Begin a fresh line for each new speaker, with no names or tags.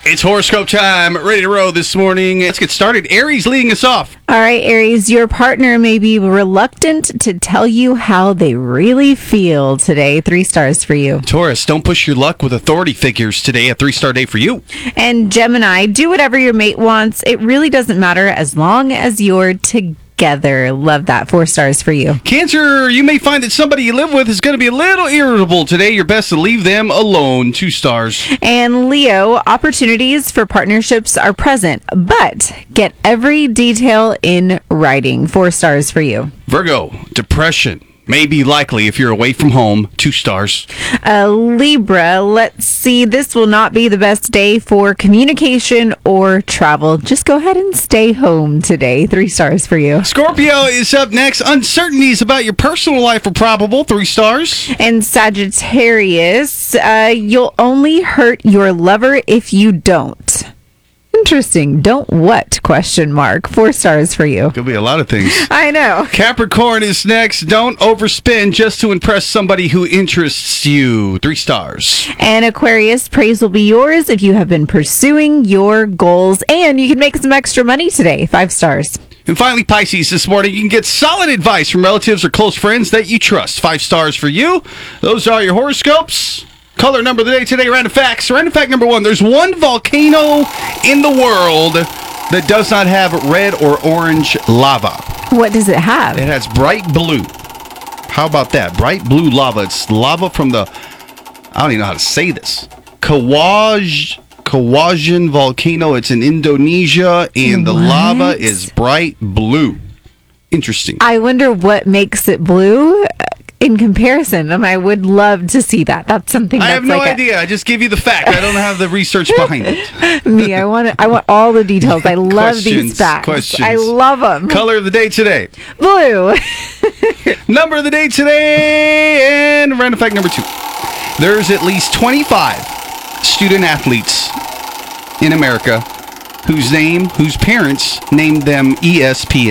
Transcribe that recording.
It's horoscope time. Ready to roll this morning. Let's get started. Aries leading us off.
All right, Aries, your partner may be reluctant to tell you how they really feel today. 3 stars for you.
Taurus, don't push your luck with authority figures today. A 3-star day for you.
And Gemini, do whatever your mate wants. It really doesn't matter as long as you're together. Love that. 4 stars for you.
Cancer, you may find that somebody you live with is going to be a little irritable today. You're best to leave them alone. 2 stars.
And Leo, opportunities for partnerships are present, but get every detail in writing. 4 stars for you.
Virgo, depression may be likely if you're away from home. 2 stars.
Libra, let's see. This will not be the best day for communication or travel. Just go ahead and stay home today. 3 stars for you.
Scorpio is up next. Uncertainties about your personal life are probable. 3 stars.
And Sagittarius, you'll only hurt your lover if you don't. Interesting. Don't what? Question mark. 4 stars for you.
Could be a lot of things.
I know.
Capricorn is next. Don't overspend just to impress somebody who interests you. 3 stars.
And Aquarius, praise will be yours if you have been pursuing your goals, and you can make some extra money today. 5 stars.
And finally, Pisces, this morning, you can get solid advice from relatives or close friends that you trust. 5 stars for you. Those are your horoscopes. Color number of the day today, random facts. Random fact number 1, there's one volcano in the world that does not have red or orange lava.
What does it have?
It has bright blue. How about that? Bright blue lava. It's lava from the, I don't even know how to say this, Kawajan volcano. It's in Indonesia, and the lava is bright blue. Interesting.
I wonder what makes it blue in comparison. I would love to see that. That's something that's
I have no idea. I just give you the fact. I don't have the research behind it.
I want all the details. I love these facts.
Questions.
I love them.
Color of the day today.
Blue.
Number of the day today, and random fact number 2. There's at least 25 student athletes in America whose parents named them ESPN.